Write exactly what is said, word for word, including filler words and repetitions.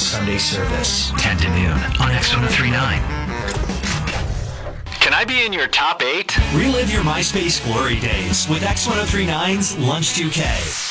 Sunday service. ten to noon on X ten thirty-nine. Can I be in your top eight? Relive your MySpace glory days with X ten thirty-nine's Lunch two K.